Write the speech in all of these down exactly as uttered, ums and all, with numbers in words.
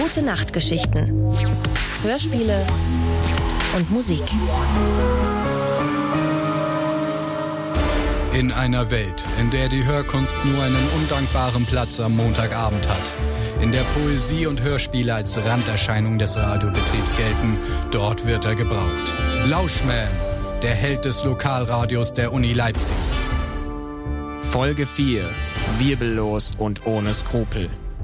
Gute Nachtgeschichten, Hörspiele und Musik. In einer Welt, in der die Hörkunst nur einen undankbaren Platz am Montagabend hat, in der Poesie und Hörspiele als Randerscheinung des Radiobetriebs gelten, dort wird er gebraucht. Lauschman, der Held des Lokalradios der Uni Leipzig. Folge vier. Wirbellos und ohne Skrupel.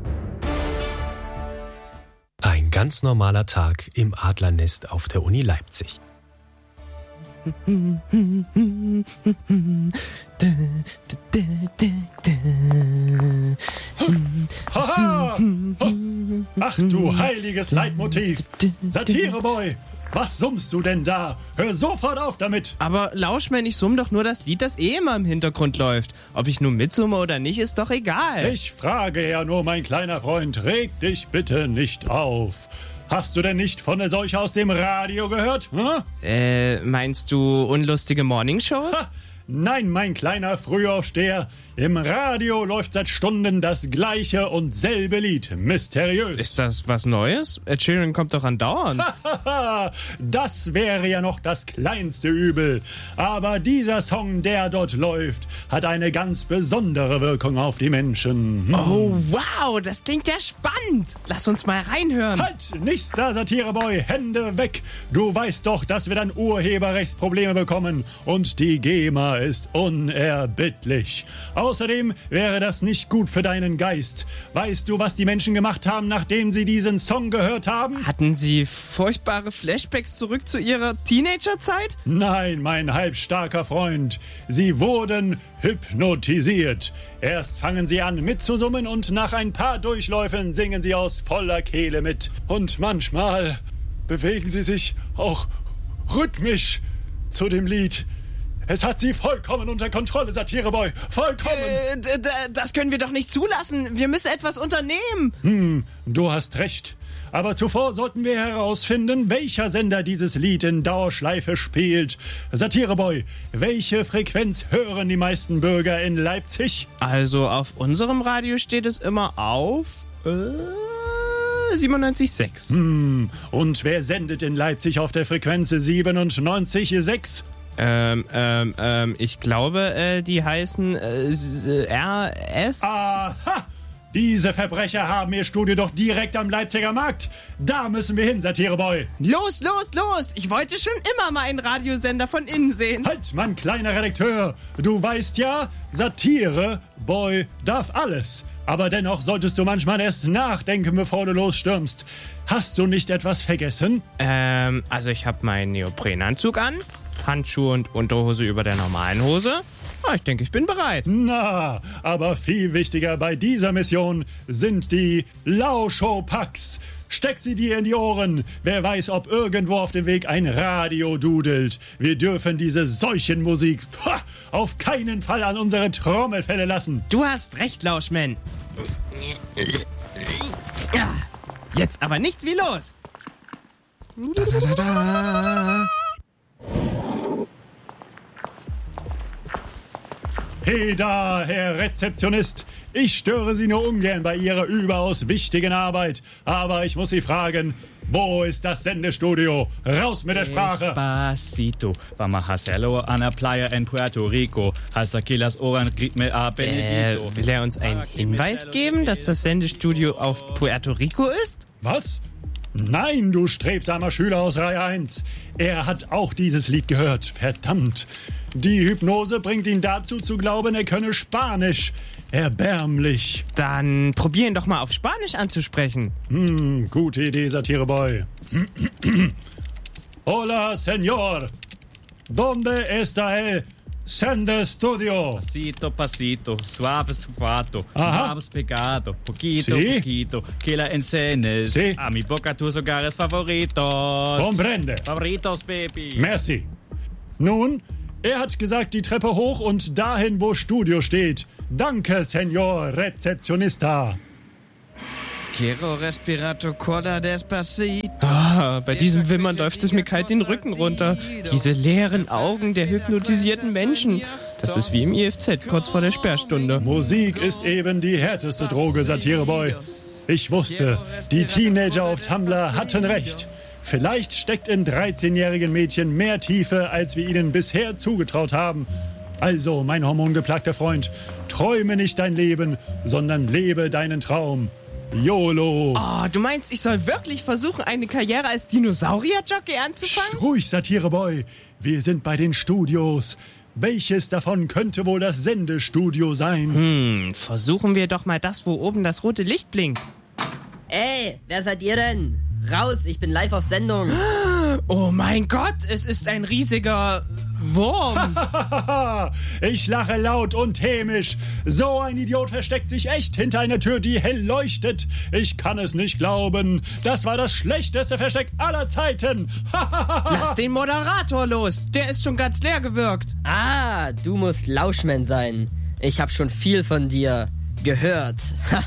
Ein ganz normaler Tag im Adlernest auf der Uni Leipzig. Haha! Ach du heiliges Leitmotiv! Satireboy! Was summst du denn da? Hör sofort auf damit! Aber Lauschmann, ich summ doch nur das Lied, das eh immer im Hintergrund läuft. Ob ich nun mitsumme oder nicht, ist doch egal. Ich frage ja nur, mein kleiner Freund, reg dich bitte nicht auf. Hast du denn nicht von der Seuche aus dem Radio gehört? Hm? Äh, meinst du unlustige Morningshows? Ha! Nein, mein kleiner Frühaufsteher. Im Radio läuft seit Stunden das gleiche und selbe Lied. Mysteriös. Ist das was Neues? Ed Sheeran kommt doch andauernd. Das wäre ja noch das kleinste Übel. Aber dieser Song, der dort läuft, hat eine ganz besondere Wirkung auf die Menschen. Hm. Oh, wow, das klingt ja spannend. Lass uns mal reinhören. Halt, nichts da, Satireboy. Hände weg. Du weißt doch, dass wir dann Urheberrechtsprobleme bekommen. Und die GEMA ist unerbittlich. Außerdem wäre das nicht gut für deinen Geist. Weißt du, was die Menschen gemacht haben, nachdem sie diesen Song gehört haben? Hatten sie furchtbare Flashbacks zurück zu ihrer Teenagerzeit? Nein, mein halbstarker Freund. Sie wurden hypnotisiert. Erst fangen sie an mitzusummen und nach ein paar Durchläufen singen sie aus voller Kehle mit. Und manchmal bewegen sie sich auch rhythmisch zu dem Lied. Es hat sie vollkommen unter Kontrolle, Satireboy. Vollkommen. Äh, d- d- das können wir doch nicht zulassen. Wir müssen etwas unternehmen. Hm, du hast recht. Aber zuvor sollten wir herausfinden, welcher Sender dieses Lied in Dauerschleife spielt. Satireboy, welche Frequenz hören die meisten Bürger in Leipzig? Also auf unserem Radio steht es immer auf äh, siebenundneunzig Komma sechs. Hm, und wer sendet in Leipzig auf der Frequenz siebenundneunzig Komma sechs? Ähm, ähm, ähm, ich glaube, äh, die heißen äh, R S. Aha! Diese Verbrecher haben ihr Studio doch direkt am Leipziger Markt. Da müssen wir hin, Satireboy. Los, los, los! Ich wollte schon immer mal einen Radiosender von innen sehen. Halt, mein kleiner Redakteur. Du weißt ja, Satireboy darf alles. Aber dennoch solltest du manchmal erst nachdenken, bevor du losstürmst. Hast du nicht etwas vergessen? Ähm, also ich habe meinen Neoprenanzug an, Handschuhe und Unterhose über der normalen Hose. Ah, ich denke, ich bin bereit. Na, aber viel wichtiger bei dieser Mission sind die Lauschow-Packs. Steck sie dir in die Ohren. Wer weiß, ob irgendwo auf dem Weg ein Radio dudelt. Wir dürfen diese Seuchenmusik ha, auf keinen Fall an unsere Trommelfelle lassen. Du hast recht, Lauschmann. Ja, jetzt aber nichts wie los. Da, da, da, da. Hey da, Herr Rezeptionist. Ich störe Sie nur ungern bei Ihrer überaus wichtigen Arbeit. Aber ich muss Sie fragen, wo ist das Sendestudio? Raus mit der Sprache. Despacito, vamos a hacerlo a la playa en Puerto Rico. Hasta que las oran ritme a Benedito. Äh, will er uns einen Hinweis geben, dass das Sendestudio auf Puerto Rico ist? Was? Nein, du strebsamer Schüler aus Reihe eins. Er hat auch dieses Lied gehört. Verdammt. Die Hypnose bringt ihn dazu zu glauben, er könne Spanisch. Erbärmlich. Dann probieren doch mal auf Spanisch anzusprechen. Hm, gute Idee, Satireboy. Hola, señor. ¿Dónde está el Sendestudio? Pasito, pasito, suave, suato, Aha. vamos pegado, poquito, Sí. poquito, que la enseñes Sí. a mi boca tus hogares favoritos. Comprende. Favoritos, baby. Merci. Nun, er hat gesagt, die Treppe hoch und dahin, wo Studio steht. Danke, Señor Rezeptionista. Quiero respirato cola despacito. Ah, bei diesem Wimmern läuft es mir kalt den Rücken runter. Diese leeren Augen der hypnotisierten Menschen. Das ist wie im I F Z kurz vor der Sperrstunde. Musik ist eben die härteste Droge, Satireboy. Ich wusste, die Teenager auf Tumblr hatten recht. Vielleicht steckt in dreizehnjährigen Mädchen mehr Tiefe, als wir ihnen bisher zugetraut haben. Also, mein hormongeplagter Freund, träume nicht dein Leben, sondern lebe deinen Traum. YOLO! Oh, du meinst, ich soll wirklich versuchen, eine Karriere als Dinosaurier-Jockey anzufangen? Psst, ruhig, Satireboy. Wir sind bei den Studios. Welches davon könnte wohl das Sendestudio sein? Hm, versuchen wir doch mal das, wo oben das rote Licht blinkt. Ey, wer seid ihr denn? Raus, ich bin live auf Sendung. Oh mein Gott, es ist ein riesiger Wurm. Ich lache laut und hämisch. So ein Idiot versteckt sich echt hinter einer Tür, die hell leuchtet. Ich kann es nicht glauben. Das war das schlechteste Versteck aller Zeiten. Lass den Moderator los. Der ist schon ganz leer gewirkt. Ah, du musst Lauschman sein. Ich hab schon viel von dir gehört.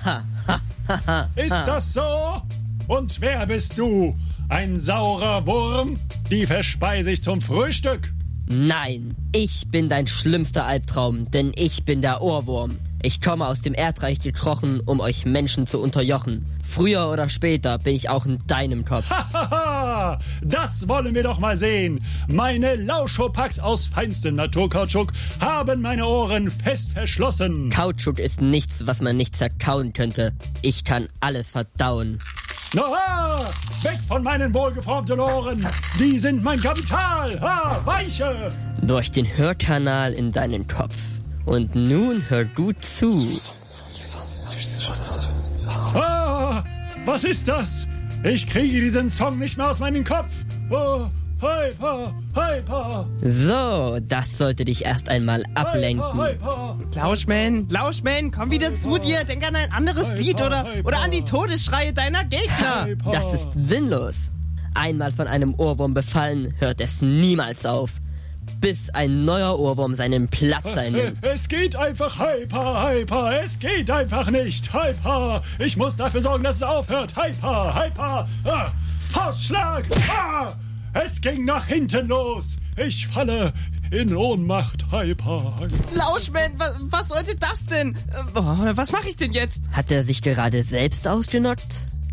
Ist das so? Und wer bist du? Ein saurer Wurm? Die verspeise ich zum Frühstück. Nein, ich bin dein schlimmster Albtraum, denn ich bin der Ohrwurm. Ich komme aus dem Erdreich gekrochen, um euch Menschen zu unterjochen. Früher oder später bin ich auch in deinem Kopf. Hahaha, das wollen wir doch mal sehen. Meine Lauschopax aus feinstem Naturkautschuk haben meine Ohren fest verschlossen. Kautschuk ist nichts, was man nicht zerkauen könnte. Ich kann alles verdauen. Na, weg von meinen wohlgeformten Ohren. Die sind mein Kapital. Ha, weiche. Durch den Hörkanal in deinen Kopf. Und nun hör gut zu. Ah, was ist das? Ich kriege diesen Song nicht mehr aus meinem Kopf. Oh, hyper, hyper. So, das sollte dich erst einmal ablenken. Hyper, hyper. Lauschman, Lauschman, komm wieder zu dir. Denk an ein anderes Lied oder, oder an die Todesschreie deiner Gegner. Das ist sinnlos. Einmal von einem Ohrwurm befallen, hört es niemals auf. Bis ein neuer Ohrwurm seinen Platz einnimmt. Es geht einfach hyper, hyper. Es geht einfach nicht. Hyper. Ich muss dafür sorgen, dass es aufhört. Hyper, hyper. Ah, Faustschlag. Ah, es ging nach hinten los. Ich falle in Ohnmacht. Hyper, hyper. Lauschman, was, was sollte das denn? Oh, was mache ich denn jetzt? Hat er sich gerade selbst ausgenockt?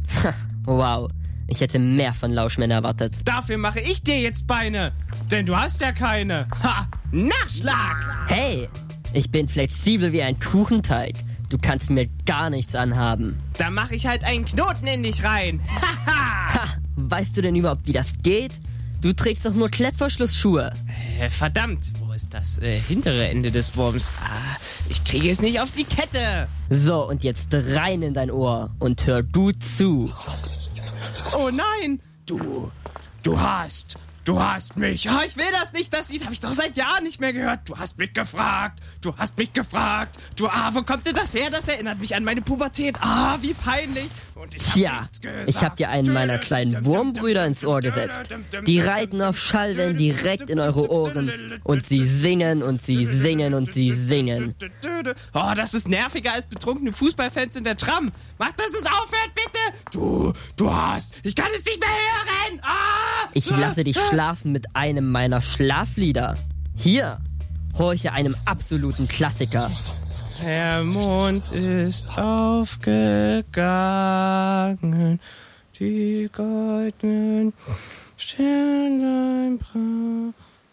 Wow. Ich hätte mehr von Lauschman erwartet. Dafür mache ich dir jetzt Beine. Denn du hast ja keine. Ha! Nachschlag! Hey, ich bin flexibel wie ein Kuchenteig. Du kannst mir gar nichts anhaben. Da mache ich halt einen Knoten in dich rein. Ha! Weißt du denn überhaupt, wie das geht? Du trägst doch nur Klettverschlussschuhe. Äh, verdammt, wo ist das äh, hintere Ende des Wurms? Ah, ich kriege es nicht auf die Kette. So, und jetzt rein in dein Ohr und hör gut zu. Oh nein, du, du hast, du hast mich. Ah, ich will das nicht, das Lied habe ich doch seit Jahren nicht mehr gehört. Du hast mich gefragt, du hast mich gefragt. Du, ah, wo kommt denn das her? Das erinnert mich an meine Pubertät. Ah, wie peinlich. Und ich Tja, hab ich hab dir einen meiner kleinen Wurmbrüder ins Ohr gesetzt. Die reiten auf Schallwellen direkt in eure Ohren. Und sie singen und sie singen und sie singen. Oh, das ist nerviger als betrunkene Fußballfans in der Tram. Mach, dass es aufhört, bitte. Du, du hast, ich kann es nicht mehr hören. Ah! Ich lasse dich schlafen mit einem meiner Schlaflieder. Hier, horche einem absoluten Klassiker. Der Mond ist aufgegangen, die goldenen Sterne brach.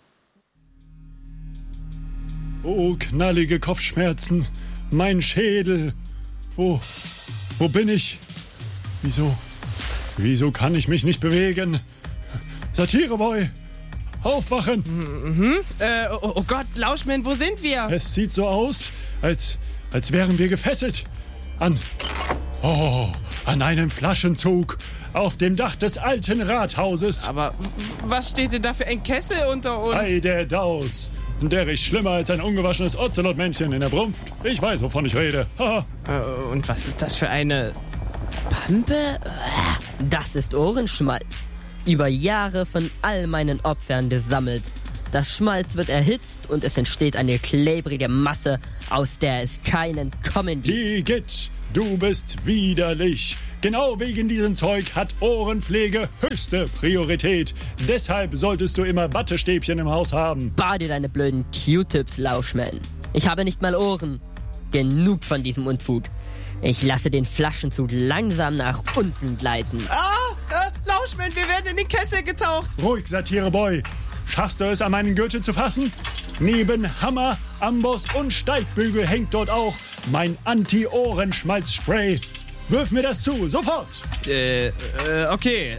Oh, knallige Kopfschmerzen. Mein Schädel. Wo, wo bin ich? Wieso, wieso kann ich mich nicht bewegen? Satireboy, aufwachen! Mhm. Äh, oh, oh Gott, Lauschman, wo sind wir? Es sieht so aus, als, als wären wir gefesselt. An, oh, an einem Flaschenzug auf dem Dach des alten Rathauses. Aber w- was steht denn da für ein Kessel unter uns? Ei, der Daus. Der riecht schlimmer als ein ungewaschenes Ozelotmännchen in der Brunft. Ich weiß, wovon ich rede. Haha. Äh, und was ist das für eine Pampe? Das ist Ohrenschmalz. Über Jahre von all meinen Opfern gesammelt. Das Schmalz wird erhitzt und es entsteht eine klebrige Masse, aus der es keinen Kommen gibt. Igitt, du bist widerlich. Genau wegen diesem Zeug hat Ohrenpflege höchste Priorität. Deshalb solltest du immer Wattestäbchen im Haus haben. Bade deine blöden Q-Tips, Lauschman. Ich habe nicht mal Ohren. Genug von diesem Unfug. Ich lasse den Flaschenzug langsam nach unten gleiten. Ah, äh, Lauschman, wir werden in den Kessel getaucht. Ruhig, Satireboy. Schaffst du es, an meinen Gürtel zu fassen? Neben Hammer, Amboss und Steigbügel hängt dort auch mein Anti-Ohrenschmalz-Spray. Wirf mir das zu, sofort! Äh, äh okay.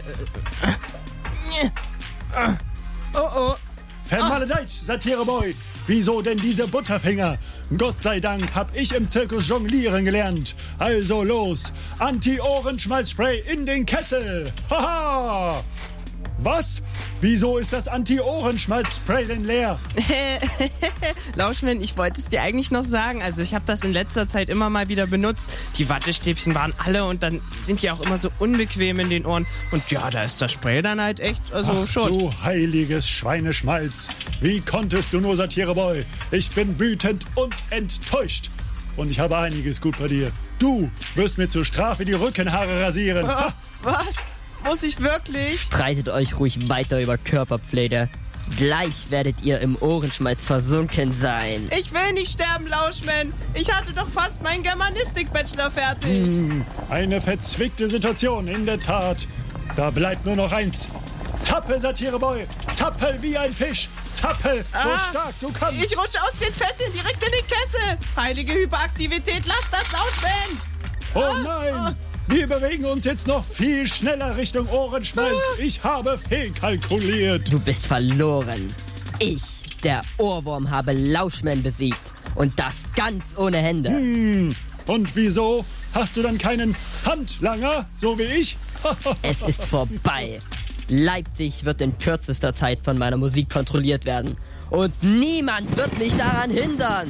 Oh, oh. Vermaledeit, Satireboy. Wieso denn diese Butterfinger? Gott sei Dank hab ich im Zirkus jonglieren gelernt. Also los, Anti-Ohrenschmalzspray in den Kessel. Haha! Was? Wieso ist das Anti-Ohrenschmalzspray denn leer? Lauschman, ich wollte es dir eigentlich noch sagen. Also ich habe das in letzter Zeit immer mal wieder benutzt. Die Wattestäbchen waren alle und dann sind die auch immer so unbequem in den Ohren. Und ja, da ist das Spray dann halt echt, also Ach, schon. Du heiliges Schweineschmalz. Wie konntest du nur, Satireboy? Ich bin wütend und enttäuscht. Und ich habe einiges gut bei dir. Du wirst mir zur Strafe die Rückenhaare rasieren. Ha! Was? Muss ich wirklich? Streitet euch ruhig weiter über Körperpflege. Gleich werdet ihr im Ohrenschmalz versunken sein. Ich will nicht sterben, Lauschman. Ich hatte doch fast meinen Germanistik-Bachelor fertig. Hm, eine verzwickte Situation, in der Tat. Da bleibt nur noch eins. Zappel, Satireboy. Zappel wie ein Fisch. Zappel, so Ah, stark du kannst. Ich rutsche aus den Fesseln direkt in den Kessel. Heilige Hyperaktivität, lasst das, Lauschman. Oh nein! Wir bewegen uns jetzt noch viel schneller Richtung Ohrenschmalz. Ich habe fehlkalkuliert. Du bist verloren. Ich, der Ohrwurm, habe Lauschman besiegt. Und das ganz ohne Hände. Hm, und wieso? Hast du dann keinen Handlanger, so wie ich? Es ist vorbei. Leipzig wird in kürzester Zeit von meiner Musik kontrolliert werden. Und niemand wird mich daran hindern.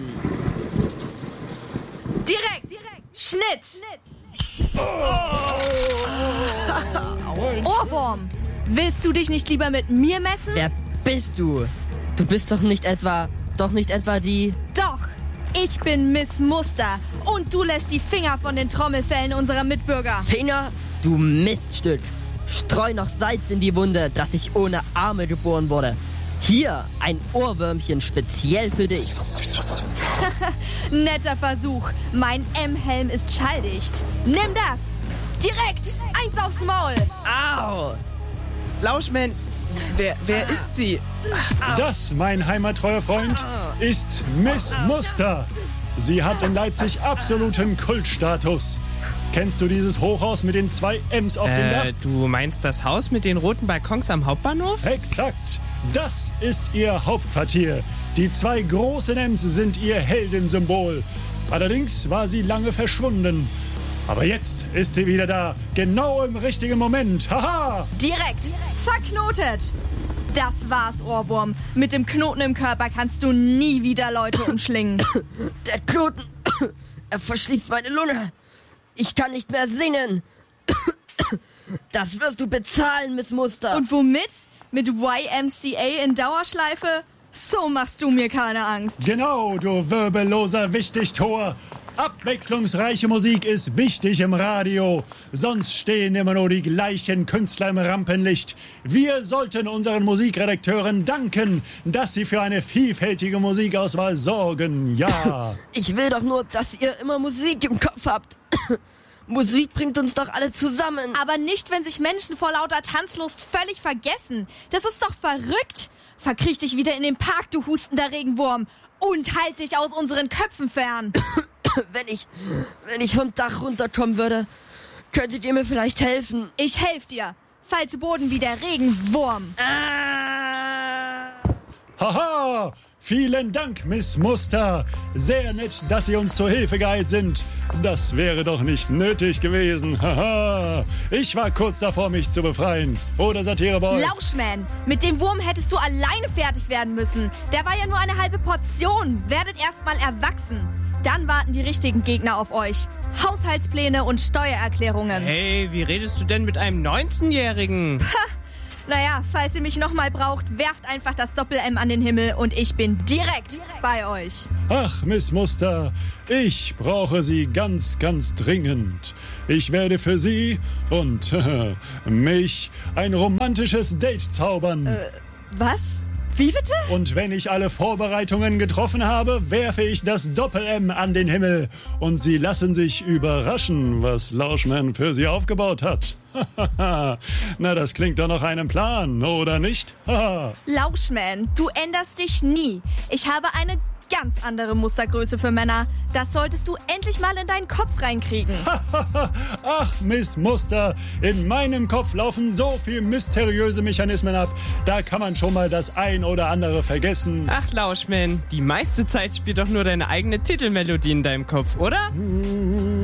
Direkt! Schnitt! Ohrwurm! Willst du dich nicht lieber mit mir messen? Wer bist du? Du bist doch nicht etwa... Doch nicht etwa die... Doch! Ich bin Miss Muster und du lässt die Finger von den Trommelfellen unserer Mitbürger. Finger? Du Miststück. Streu noch Salz in die Wunde, dass ich ohne Arme geboren wurde. Hier ein Ohrwürmchen speziell für dich. Netter Versuch. Mein M-Helm ist schalldicht. Nimm das. Direkt. Eins aufs Maul. Au! Lauschman, wer, wer ist sie? Das, mein heimattreuer Freund, ist Miss Muster. Sie hat in Leipzig absoluten Kultstatus. Kennst du dieses Hochhaus mit den zwei M's auf dem Dach? Äh, du meinst das Haus mit den roten Balkons am Hauptbahnhof? Exakt. Das ist ihr Hauptquartier. Die zwei großen M's sind ihr Heldensymbol. Allerdings war sie lange verschwunden. Aber jetzt ist sie wieder da. Genau im richtigen Moment. Haha! Direkt. Verknotet. Das war's, Ohrwurm. Mit dem Knoten im Körper kannst du nie wieder Leute umschlingen. Der Knoten, er verschließt meine Lunge. Ich kann nicht mehr singen. Das wirst du bezahlen, Miss Muster. Und womit? Mit Y M C A in Dauerschleife? So machst du mir keine Angst. Genau, du wirbelloser Wichtigtor. Abwechslungsreiche Musik ist wichtig im Radio. Sonst stehen immer nur die gleichen Künstler im Rampenlicht. Wir sollten unseren Musikredakteuren danken, dass sie für eine vielfältige Musikauswahl sorgen. Ja. Ich will doch nur, dass ihr immer Musik im Kopf habt. Musik bringt uns doch alle zusammen. Aber nicht, wenn sich Menschen vor lauter Tanzlust völlig vergessen. Das ist doch verrückt. Verkriech dich wieder in den Park, du hustender Regenwurm. Und halt dich aus unseren Köpfen fern. Wenn ich, wenn ich vom Dach runterkommen würde, könntet ihr mir vielleicht helfen? Ich helf dir. Fall zu Boden wie der Regenwurm. Ah! Haha! Vielen Dank, Miss Muster. Sehr nett, dass Sie uns zur Hilfe geeilt sind. Das wäre doch nicht nötig gewesen. Haha. Ich war kurz davor, mich zu befreien. Oder, Satireboy? Lauschman, mit dem Wurm hättest du alleine fertig werden müssen. Der war ja nur eine halbe Portion. Werdet erst mal erwachsen. Dann warten die richtigen Gegner auf euch. Haushaltspläne und Steuererklärungen. Hey, wie redest du denn mit einem neunzehnjährigen? Naja, falls ihr mich nochmal braucht, werft einfach das Doppel-M an den Himmel und ich bin direkt, direkt bei euch. Ach, Miss Muster, ich brauche Sie ganz, ganz dringend. Ich werde für Sie und mich ein romantisches Date zaubern. Äh, was? Wie bitte? Und wenn ich alle Vorbereitungen getroffen habe, werfe ich das Doppel-M an den Himmel. Und Sie lassen sich überraschen, was Lauschman für Sie aufgebaut hat. Na, das klingt doch nach einem Plan, oder nicht? Lauschman, du änderst dich nie. Ich habe eine ganz andere Mustergröße für Männer. Das solltest du endlich mal in deinen Kopf reinkriegen. Ach, Miss Muster, in meinem Kopf laufen so viel mysteriöse Mechanismen ab. Da kann man schon mal das ein oder andere vergessen. Ach, Lauschman, die meiste Zeit spielt doch nur deine eigene Titelmelodie in deinem Kopf, oder?